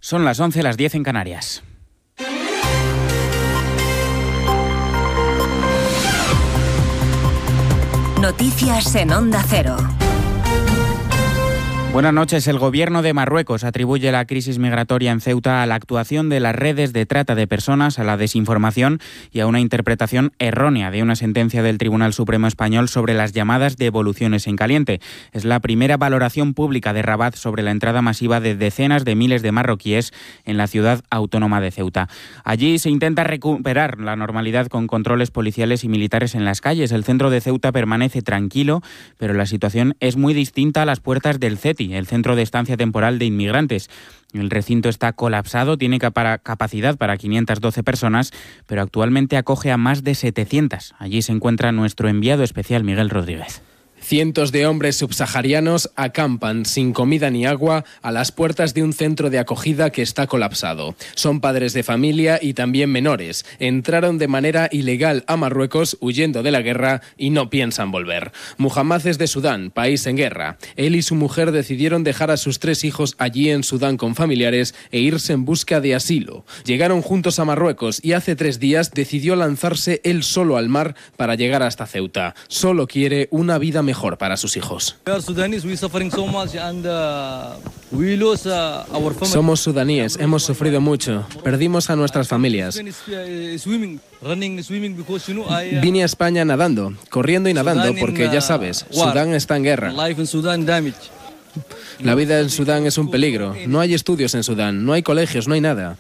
Son las 11, las 10 en Canarias. Noticias en Onda Cero. Buenas noches. El gobierno de Marruecos atribuye la crisis migratoria en Ceuta a la actuación de las redes de trata de personas, a la desinformación y a una interpretación errónea de una sentencia del Tribunal Supremo Español sobre las llamadas devoluciones en caliente. Es la primera valoración pública de Rabat sobre la entrada masiva de decenas de miles de marroquíes en la ciudad autónoma de Ceuta. Allí se intenta recuperar la normalidad con controles policiales y militares en las calles. El centro de Ceuta permanece tranquilo, pero la situación es muy distinta a las puertas del CETI, el Centro de Estancia Temporal de Inmigrantes. El recinto está colapsado, tiene capacidad para 512 personas, pero actualmente acoge a más de 700. Allí se encuentra nuestro enviado especial, Miguel Rodríguez. Cientos de hombres subsaharianos acampan sin comida ni agua a las puertas de un centro de acogida que está colapsado. Son padres de familia y también menores. Entraron de manera ilegal a Marruecos huyendo de la guerra y no piensan volver. Muhammad es de Sudán, país en guerra. Él y su mujer decidieron dejar a sus 3 hijos allí en Sudán con familiares e irse en busca de asilo. Llegaron juntos a Marruecos y hace 3 días decidió lanzarse él solo al mar para llegar hasta Ceuta. Solo quiere una vida mejor para sus hijos. Somos sudaníes, hemos sufrido mucho, perdimos a nuestras familias. Vine a España nadando, corriendo y nadando, porque ya sabes, Sudán está en guerra. La vida en Sudán es un peligro. No hay estudios en Sudán, no hay colegios, no hay nada.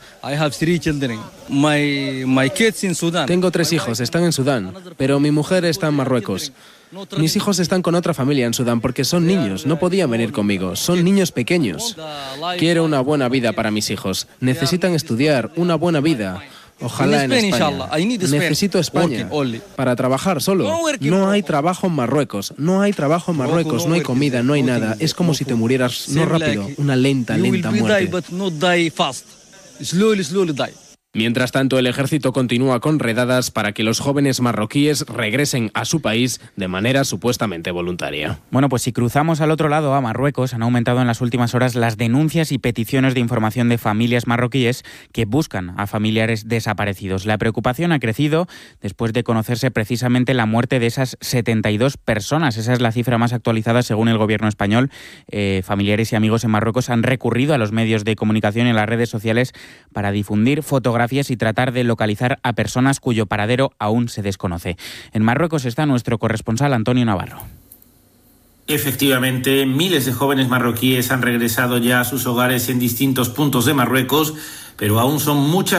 Tengo 3 hijos, están en Sudán, pero mi mujer está en Marruecos. Mis hijos están con otra familia en Sudán porque son niños, no podían venir conmigo, son niños pequeños. Quiero una buena vida para mis hijos. Necesitan estudiar, una buena vida. Ojalá en España. Necesito España para trabajar solo. No hay trabajo en Marruecos. No hay trabajo en Marruecos. No hay comida, no hay nada. Es como si te murieras, no rápido, una lenta muerte. Mientras tanto, el ejército continúa con redadas para que los jóvenes marroquíes regresen a su país de manera supuestamente voluntaria. Bueno, pues si cruzamos al otro lado, a Marruecos, han aumentado en las últimas horas las denuncias y peticiones de información de familias marroquíes que buscan a familiares desaparecidos. La preocupación ha crecido después de conocerse precisamente la muerte de esas 72 personas. Esa es la cifra más actualizada según el gobierno español. Familiares y amigos en Marruecos han recurrido a los medios de comunicación y en las redes sociales para difundir fotografías y tratar de localizar a personas cuyo paradero aún se desconoce. En Marruecos está nuestro corresponsal Antonio Navarro. Efectivamente, miles de jóvenes marroquíes han regresado ya a sus hogares en distintos puntos de Marruecos, pero aún son muchas